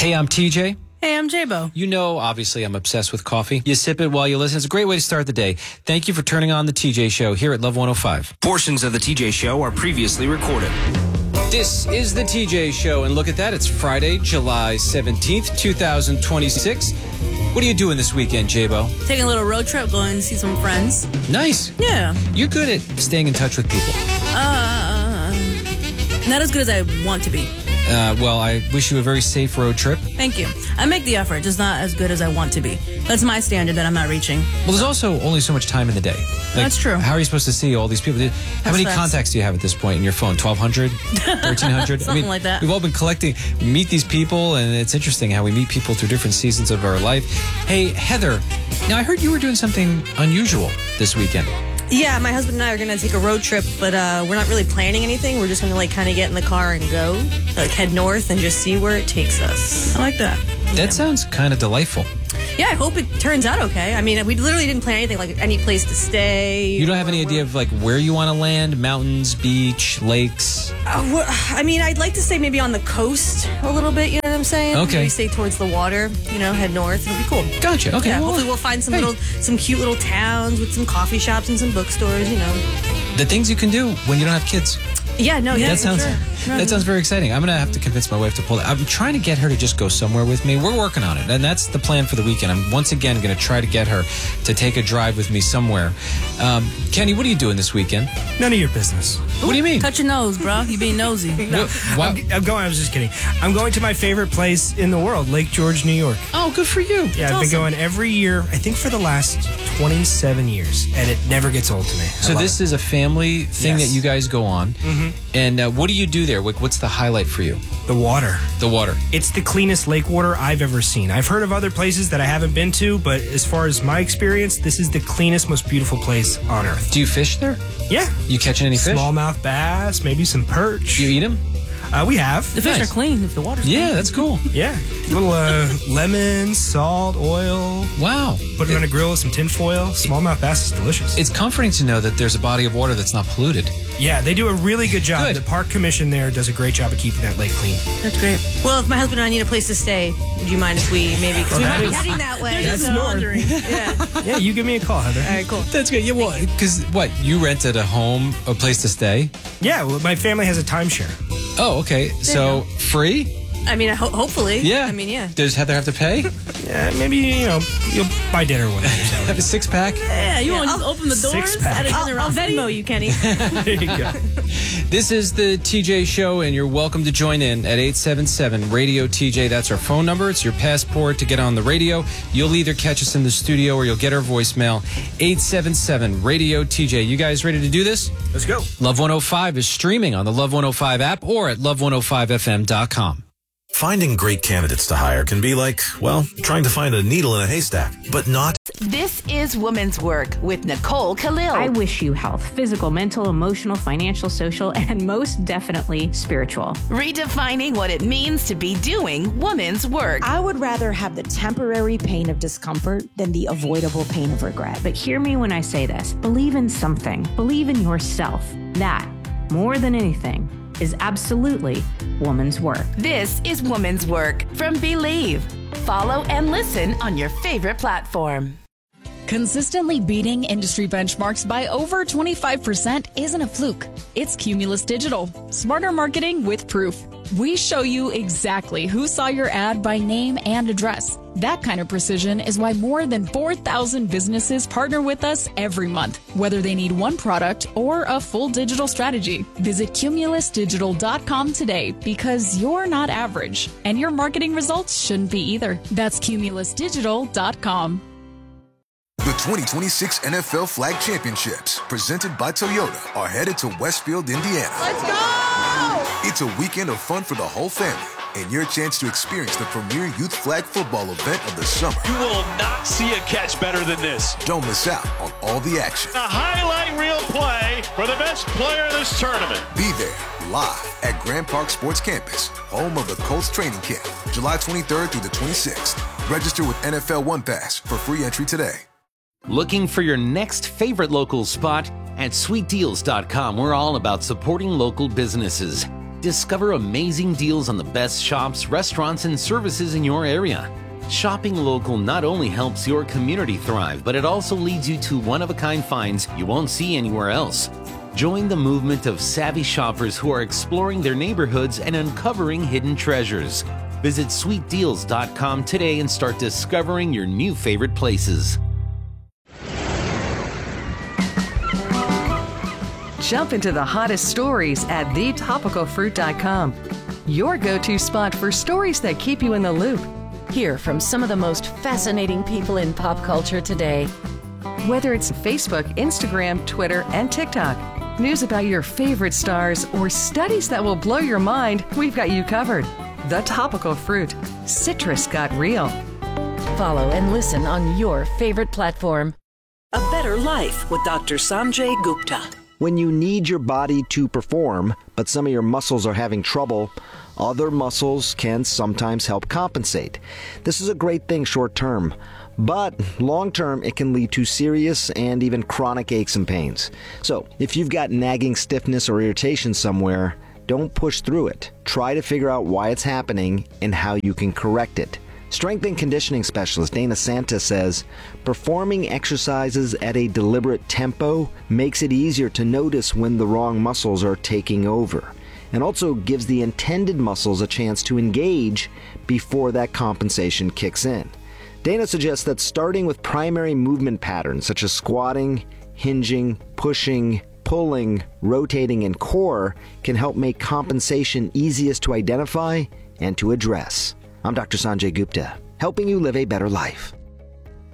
Hey, I'm TJ. Hey, I'm J-Bo. You know, obviously, I'm obsessed with coffee. You sip it while you listen. It's a great way to start the day. Thank you for turning on the TJ Show here at Love 105. Portions of the TJ Show are previously recorded. This is the TJ Show, and look at that. It's Friday, July 17th, 2026. What are you doing this weekend, J-Bo? Taking a little road trip, going to see some friends. Nice. Yeah. You're good at staying in touch with people. Not as good as I want to be. Well, I wish you a very safe road trip. Thank you. I make the effort, just not as good as I want to be. That's my standard that I'm not reaching. Well, there's also only so much time in the day. That's true. How are you supposed to see all these people? How many contacts do you have at this point in your phone? 1,200? 1,300? Something like that. We've all been collecting, meet these people, and it's interesting how we meet people through different seasons of our life. Hey, Heather, now I heard you were doing something unusual this weekend. Yeah, my husband and I are going to take a road trip, but we're not really planning anything. We're just going to kind of get in the car and go, head north and just see where it takes us. I like that. That sounds kind of delightful. Yeah, I hope it turns out okay. I mean, we literally didn't plan anything, like any place to stay. You don't have any idea of where you want to land? Mountains, beach, lakes? I mean, I'd like to stay maybe on the coast a little bit, you know what I'm saying? Okay. Maybe stay towards the water, head north. It'll be cool. Gotcha. Okay. Yeah, well, hopefully we'll find some cute little towns with some coffee shops and some bookstores, The things you can do when you don't have kids. Yeah, no, yeah. That sounds very exciting. I'm going to have to convince my wife to pull that. I'm trying to get her to just go somewhere with me. We're working on it, and that's the plan for the weekend. I'm once again going to try to get her to take a drive with me somewhere. Kenny, what are you doing this weekend? None of your business. What do you mean? Touch your nose, bro. You being nosy. No, I was just kidding. I'm going to my favorite place in the world, Lake George, New York. Oh, good for you. Yeah, I've been going every year, I think for the last 27 years, and it never gets old to me. So this is a family thing that you guys go on. Mm-hmm. And what do you do there? What's the highlight for you? The water. The water. It's the cleanest lake water I've ever seen. I've heard of other places that I haven't been to, but as far as my experience, this is the cleanest, most beautiful place on earth. Do you fish there? Yeah. You catching any fish? Smallmouth bass, maybe some perch. Do you eat them? We have. The fish are clean if the water's clean. Yeah, that's cool. Yeah. Little lemon, salt, oil. Wow. Put it on a grill with some tin foil. Smallmouth bass is delicious. It's comforting to know that there's a body of water that's not polluted. Yeah, they do a really good job. Good. The park commission there does a great job of keeping that lake clean. That's great. Well, if my husband and I need a place to stay, would you mind if we maybe... Because we might be heading that way. That's wondering. Yeah, you give me a call, Heather. All right, cool. That's good. Yeah, well, because you rented a home, a place to stay? Yeah, well, my family has a timeshare. Oh, okay. So, free? I mean, hopefully. Yeah. I mean, yeah. Does Heather have to pay? Yeah, maybe, you'll buy dinner one day. Have a six-pack? Yeah, you want to just open the doors? Six-pack. I'll Venmo you, Kenny. There you go. This is the TJ Show, and you're welcome to join in at 877-RADIO-TJ. That's our phone number. It's your passport to get on the radio. You'll either catch us in the studio or you'll get our voicemail, 877-RADIO-TJ. You guys ready to do this? Let's go. Love 105 is streaming on the Love 105 app or at love105fm.com. Finding great candidates to hire can be like, well, trying to find a needle in a haystack, but not. This is Women's Work with Nicole Khalil. I wish you health, physical, mental, emotional, financial, social, and most definitely spiritual. Redefining what it means to be doing women's work. I would rather have the temporary pain of discomfort than the avoidable pain of regret. But hear me when I say this. Believe in something. Believe in yourself. That, more than anything, is absolutely woman's work. This is Women's Work from Believe. Follow and listen on your favorite platform. Consistently beating industry benchmarks by over 25% isn't a fluke. It's Cumulus Digital. Smarter marketing with proof. We show you exactly who saw your ad by name and address. That kind of precision is why more than 4,000 businesses partner with us every month, whether they need one product or a full digital strategy. Visit cumulusdigital.com today because you're not average, and your marketing results shouldn't be either. That's cumulusdigital.com. The 2026 NFL Flag Championships, presented by Toyota, are headed to Westfield, Indiana. Let's go! It's a weekend of fun for the whole family and your chance to experience the premier youth flag football event of the summer. You will not see a catch better than this. Don't miss out on all the action. A highlight reel play for the best player in this tournament. Be there live at Grand Park Sports Campus, home of the Colts training camp, July 23rd through the 26th. Register with NFL One Pass for free entry today. Looking for your next favorite local spot? At sweetdeals.com, we're all about supporting local businesses. Discover amazing deals on the best shops, restaurants, and services in your area. Shopping local not only helps your community thrive, but it also leads you to one-of-a-kind finds you won't see anywhere else. Join the movement of savvy shoppers who are exploring their neighborhoods and uncovering hidden treasures. Visit sweetdeals.com today and start discovering your new favorite places. Jump into the hottest stories at thetopicalfruit.com. Your go-to spot for stories that keep you in the loop. Hear from some of the most fascinating people in pop culture today. Whether it's Facebook, Instagram, Twitter, and TikTok, news about your favorite stars, or studies that will blow your mind, we've got you covered. The Topical Fruit. Citrus got real. Follow and listen on your favorite platform. A Better Life with Dr. Sanjay Gupta. When you need your body to perform, but some of your muscles are having trouble, other muscles can sometimes help compensate. This is a great thing short term, but long term it can lead to serious and even chronic aches and pains. So if you've got nagging stiffness or irritation somewhere, don't push through it. Try to figure out why it's happening and how you can correct it. Strength and conditioning specialist Dana Santa says, performing exercises at a deliberate tempo makes it easier to notice when the wrong muscles are taking over, and also gives the intended muscles a chance to engage before that compensation kicks in. Dana suggests that starting with primary movement patterns such as squatting, hinging, pushing, pulling, rotating, and core can help make compensation easiest to identify and to address. I'm Dr. Sanjay Gupta, helping you live a better life.